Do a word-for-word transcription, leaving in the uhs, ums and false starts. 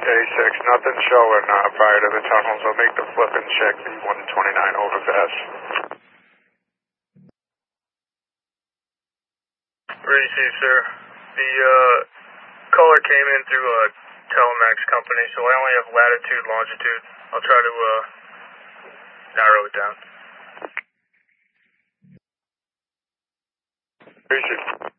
A six, nothing showing uh, prior to the tunnel, so make the flip and check the one twenty-nine overpass. Ready to, sir. The uh, caller came in through a Telemax company, so I only have latitude, longitude. I'll try to uh, narrow it down. Appreciate it.